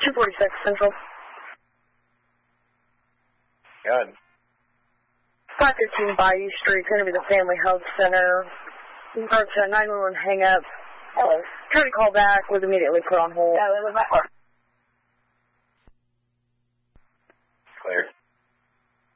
246 Central. Good. 515 Bayou Street, going to be the Family Health Center. Approach 911 hang up. Hello. Try to call back, was immediately put on hold. Yeah,